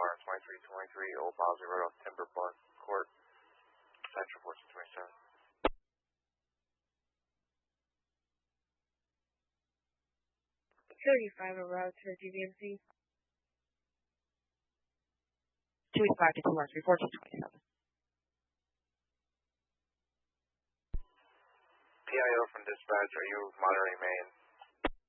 2323, Old Bowser Road off Timber Blunt Court, Central 1427. 285 en route to GVMC. 285 to 213, 1427. PIO from dispatch, are you monitoring main